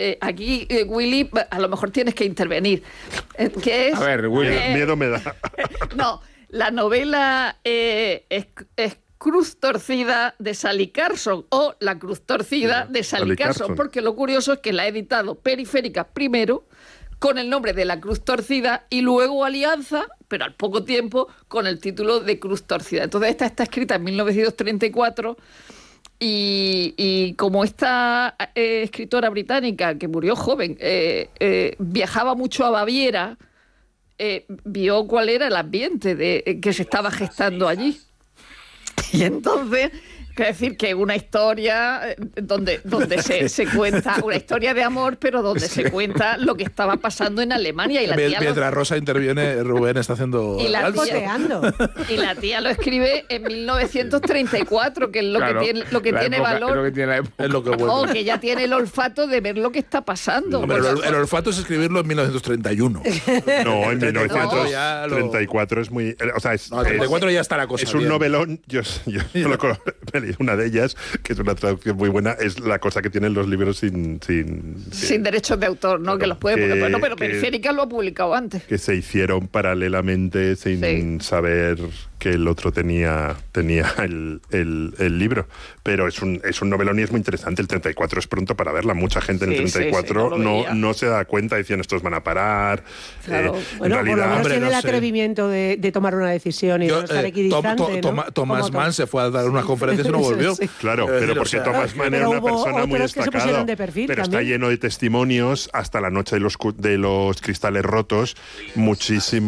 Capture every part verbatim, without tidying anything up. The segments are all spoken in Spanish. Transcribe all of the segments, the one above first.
eh, aquí, eh, Willy, a lo mejor tienes que intervenir. Eh, ¿Qué es? A ver, Willy. Eh, miedo me da. No, la novela eh, es, es Cruz torcida de Sally Carson o La cruz torcida de Sally, Sally Carson, Carson, porque lo curioso es que la ha editado Periférica primero con el nombre de La cruz torcida y luego Alianza, pero al poco tiempo, con el título de Cruz torcida. Entonces esta está escrita en mil novecientos treinta y cuatro y, y como esta eh, escritora británica que murió joven eh, eh, viajaba mucho a Baviera, eh, vio cuál era el ambiente de, eh, que se estaba gestando allí. Y entonces, quiero decir que una historia donde, donde se, se cuenta, una historia de amor, pero donde se cuenta lo que estaba pasando en Alemania. Y la tía Mientras lo... Rosa interviene, Rubén está haciendo... Y la, tía, y la tía lo escribe en mil novecientos treinta y cuatro, que es lo claro, que tiene, lo que tiene época, valor. Es lo que tiene la época. Es lo que vuelve. O que ya tiene el olfato de ver lo que está pasando. Hombre, el, el olfato es escribirlo en mil novecientos treinta y uno. No, en mil novecientos treinta y cuatro es muy... O sea, es, no, en treinta y cuatro es, ya está la cosa Es un bien. novelón, yo, yo, yo lo he leído una de ellas, que es una traducción muy buena, es la cosa que tienen los libros sin... Sin, sin, sin derechos de autor, ¿no? Claro, que los puede... Que, porque, no, pero que, Periférica lo ha publicado antes. Que se hicieron paralelamente sin sí. saber que el otro tenía, tenía el, el, el libro. Pero es un, es un novelón y es muy interesante. El treinta y cuatro es pronto para verla. Mucha gente en el sí, treinta y cuatro sí, sí, no, no, no se da cuenta, decían estos van a parar. Claro. Eh, bueno, en realidad, por lo menos hombre, tiene no el atrevimiento de, de tomar una decisión y Yo, no estar equidistante, eh, Tom, ¿no? to, Tomás Mann se fue a dar unas conferencias y no volvió. Sí. Claro, pero decir, porque o sea, Thomas Mann era una persona muy destacada, de perfil, pero también. está lleno de testimonios hasta la noche de los, de los cristales rotos, muchísimo...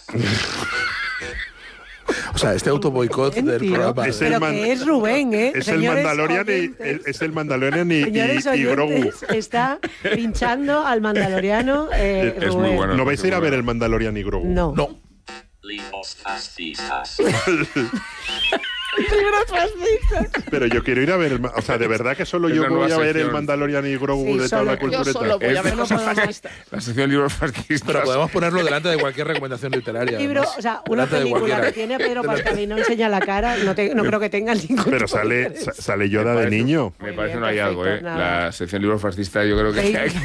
O sea, este autoboicot del programa. Es pero man... que es Rubén, ¿eh? Es el Mandalorian y, es el Mandalorian y, y, y Grogu. Está pinchando al Mandaloriano eh, es Rubén. Muy bueno. ¿No vais a ir a ver el Mandalorian y Grogu? No. No. Libros fascistas. Libros fascistas. Pero yo quiero ir a ver el... O sea, de verdad que solo yo voy a ver sección. El Mandalorian y Grogu sí, de toda la cultureta. Yo solo voy a ver cosas fascistas. La sección libros fascistas. Pero podemos ponerlo delante de cualquier recomendación literaria. Libro, o sea, una película que tiene a Pedro Pascal y no enseña la cara, no, te, no creo que tenga ningún... Pero sale, sale Yoda de niño. Me parece un hallazgo, ¿eh? Nada. La sección libros fascistas yo creo que...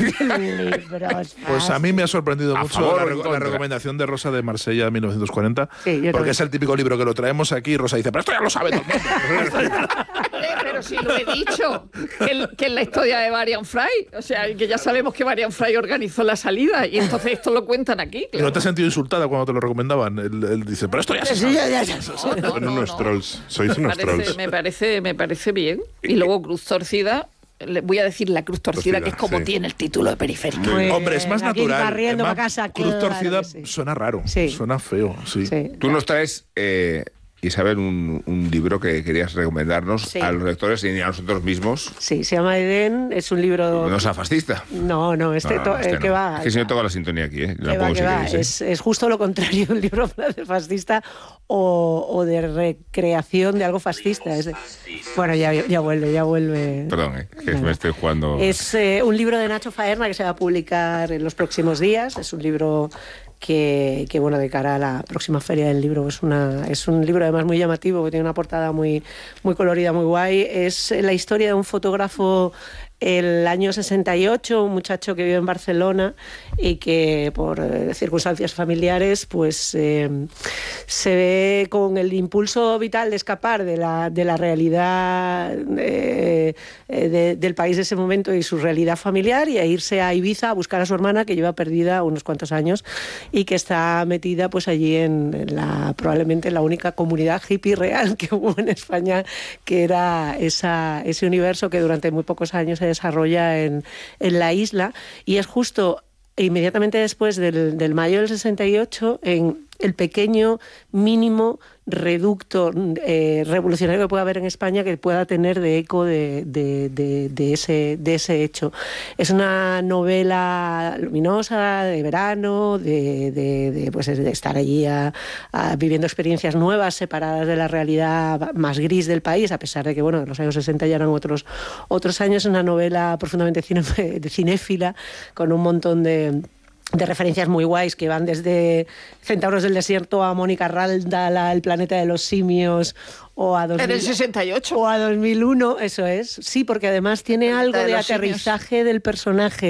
Libros pues a mí me ha sorprendido a mucho la, la recomendación de Rosa de Marsella de mil novecientos cuarenta. Sí, porque también. Es el típico libro que lo traemos aquí y Rosa dice, pero esto ya lo sabe todo el mundo. Pero si lo he dicho, que, el, que es la historia de Marian Fry, o sea, que ya sabemos que Marian Fry organizó la salida y entonces esto lo cuentan aquí. Claro. ¿Y no te has sentido insultada cuando te lo recomendaban? Él, él dice, pero esto ya se sabe. Sí, ya, ya, ya, ya. No, no, Son unos no. trolls, sois unos me parece, trolls. Me parece, me parece bien. Y luego Cruz torcida, le voy a decir La cruz torcida, torcida que es como sí. tiene el título de Periférica. Pues, hombre, es más natural. Es más, casa, cruz claro torcida sí. suena raro, sí. suena feo. Sí. Sí. Tú nos traes... Eh, Isabel, un, un libro que querías recomendarnos sí. a los lectores y a nosotros mismos. Sí, se llama Edén, es un libro... No sea fascista. No, no, este, no, no, este no. que va... Es que si no toca la sintonía aquí, ¿eh? La va, que va. Es, es justo lo contrario, un libro fascista o, o de recreación de algo fascista. Es de, bueno, ya, ya vuelve, ya vuelve. Perdón, ¿eh? que no. me estoy jugando... Es eh, un libro de Nacho Faerna que se va a publicar en los próximos días. Es un libro... Que, que bueno, de cara a la próxima feria del libro es, una, es un libro además muy llamativo, que tiene una portada muy, muy colorida, muy guay. Es la historia de un fotógrafo el año sesenta y ocho, un muchacho que vive en Barcelona y que por eh, circunstancias familiares pues eh, se ve con el impulso vital de escapar de la, de la realidad eh, de, del país de ese momento y su realidad familiar y a irse a Ibiza a buscar a su hermana que lleva perdida unos cuantos años y que está metida pues allí en, en la probablemente la única comunidad hippie real que hubo en España, que era esa, ese universo que durante muy pocos años se desarrolla en, en la isla, y es justo inmediatamente después del, del mayo del sesenta y ocho, en el pequeño mínimo reducto eh, revolucionario que pueda haber en España que pueda tener de eco de, de, de, de, ese, de ese hecho. Es una novela luminosa, de verano, de, de, de, pues de estar allí a, a, viviendo experiencias nuevas, separadas de la realidad más gris del país, a pesar de que bueno, en los años sesenta ya eran otros, otros años. Es una novela profundamente cine, de cinéfila, con un montón de... de referencias muy guays que van desde Centauros del Desierto a Mónica Raldal, a El planeta de los simios o a dos mil, en el sesenta y ocho o a dos mil uno, eso es. Sí, porque además tiene algo de, de aterrizaje simios. Del personaje.